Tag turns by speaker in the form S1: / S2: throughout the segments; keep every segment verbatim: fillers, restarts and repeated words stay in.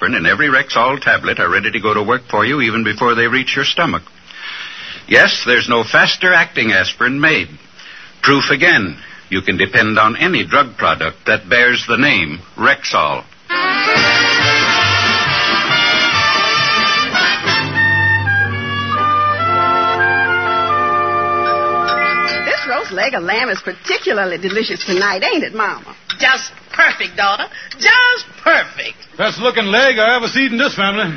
S1: aspirin and every Rexall tablet are ready to go to work for you even before they reach your stomach. Yes, there's no faster-acting aspirin made. Proof again, you can depend on any drug product that bears the name Rexall.
S2: This roast leg of lamb is particularly delicious tonight, ain't it, Mama?
S3: Just perfect, daughter. Just perfect.
S4: Best looking leg I ever seen in this family.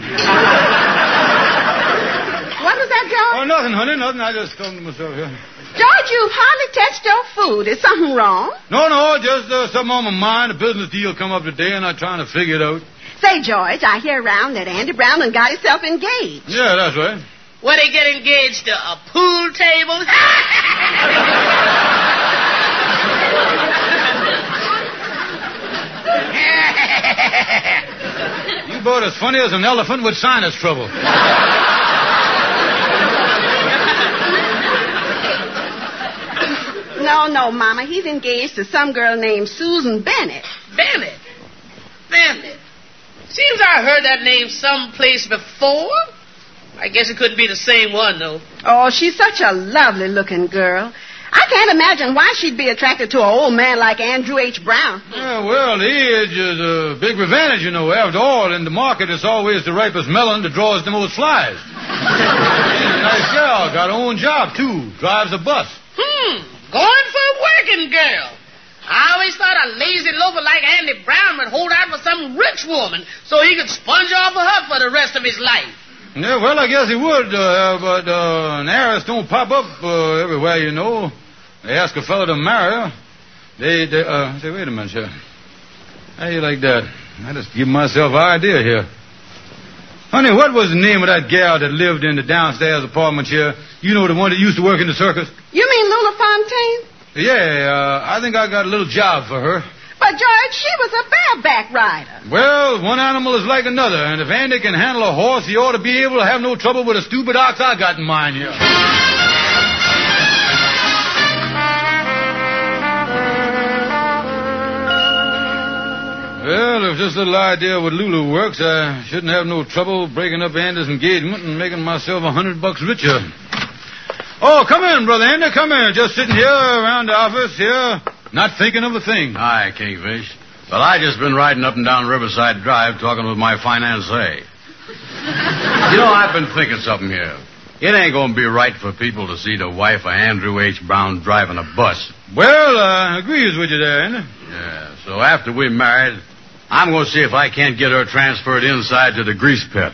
S2: What was that, George?
S4: Oh, nothing, honey, nothing. I just told to myself here.
S2: George, you've hardly touched your food. Is something wrong?
S4: No, no, just uh, something on my mind. A business deal come up today, and I'm trying to figure it out.
S2: Say, George, I hear around that Andy Brown and got himself engaged.
S4: Yeah, that's right.
S3: Where they get engaged to? A pool table?
S4: You about as funny as an elephant with sinus trouble.
S2: No, no, Mama. He's engaged to some girl named Susan Bennett.
S3: Bennett? Bennett? Seems I heard that name someplace before. I guess it couldn't be the same one, though.
S2: Oh, she's such a lovely-looking girl. I can't imagine why she'd be attracted to an old man like Andrew H. Brown.
S4: Yeah, well, age is a big advantage, you know. After all, in the market, it's always the ripest melon that draws the most flies. She's a nice girl. Got her own job, too. Drives a bus.
S3: Hmm. Going for a working girl. I always thought a lazy loafer like Andy Brown would hold out for some rich woman so he could sponge off of her for the rest of his life.
S4: Yeah, well, I guess he would, uh, but uh, an heiress don't pop up uh, everywhere, you know. They ask a fellow to marry her. They, they uh, say, wait a minute, sir. How you like that? I just give myself an idea here. Honey, what was the name of that gal that lived in the downstairs apartment here? You know, the one that used to work in the circus?
S2: You mean Lula Fontaine?
S4: Yeah, uh, I think I got a little job for her.
S2: But, George, she was a bareback rider.
S4: Well, one animal is like another, and if Andy can handle a horse, he ought to be able to have no trouble with a stupid ox I got in mind here. Well, if this little idea with Lulu works, I shouldn't have no trouble breaking up Andy's engagement and making myself a hundred bucks richer. Oh, come in, Brother Andy, come in. Just sitting here around the office here, not thinking of a thing.
S5: Hi, Kingfish. Well, I just been riding up and down Riverside Drive talking with my financier. You know, I've been thinking something here. It ain't going to be right for people to see the wife of Andrew H. Brown driving a bus.
S4: Well, I agrees with you there, Andy.
S5: Yeah, so after we're married, I'm going to see if I can't get her transferred inside to the grease pit.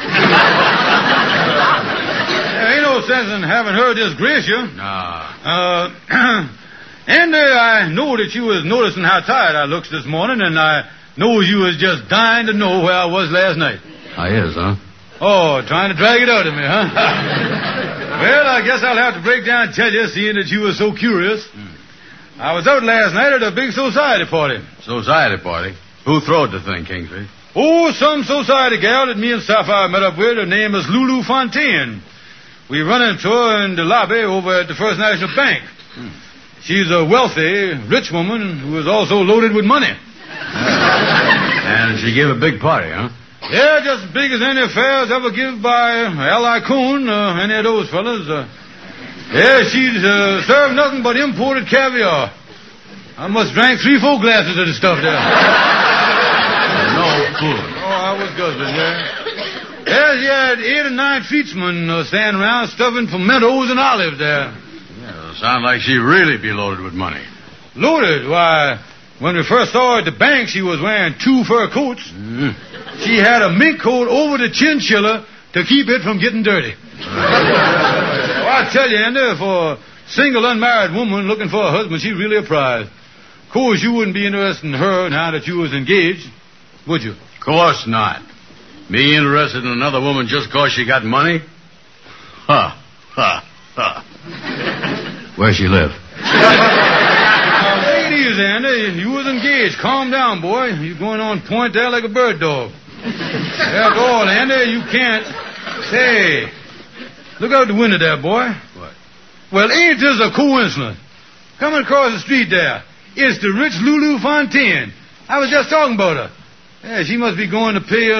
S4: There ain't no sense in having her disgrace you.
S5: Nah.
S4: Uh, Andy, I know that you was noticing how tired I looks this morning, and I know you was just dying to know where I was last night.
S5: I is, huh?
S4: Oh, trying to drag it out of me, huh? Well, I guess I'll have to break down and tell you, seeing that you were so curious. Hmm. I was out last night at a big society party.
S5: Society party? Who throwed the thing, Kingfish?
S4: Oh, some society gal that me and Sapphire met up with. Her name is Lulu Fontaine. We run into her in the lobby over at the First National Bank. Hmm. She's a wealthy, rich woman who is also loaded with money.
S5: And she gave a big party, huh?
S4: Yeah, just as big as any affairs ever given by L I Coon, uh, any of those fellas. Uh, yeah, she's uh, served nothing but imported caviar. I must drank three, four glasses of the stuff there.
S5: No fooling.
S4: Oh, I was good, but yeah. Yeah, she had eight or nine feetsmen uh, standing around stuffing pimentos and olives there.
S5: Yeah, sounds like she really be loaded with money.
S4: Loaded? Why, when we first saw her at the bank, she was wearing two fur coats.
S5: Mm.
S4: She had a mink coat over the chinchilla to keep it from getting dirty. Well, I tell you, Andy, for a single unmarried woman looking for a husband, she's really a prize. Of course, you wouldn't be interested in her now that you was engaged, would you?
S5: Of course not. Me interested in another woman just because she got money? Ha, ha, ha. Where she live?
S4: Now, take it easy, Andy. You was engaged. Calm down, boy. You're going on point there like a bird dog. After all, Andy, you can't... Say, look out the window there, boy.
S5: What?
S4: Well, ain't this a coincidence? Coming across the street there, it's the rich Lulu Fontaine. I was just talking about her. Yeah, she must be going to pay her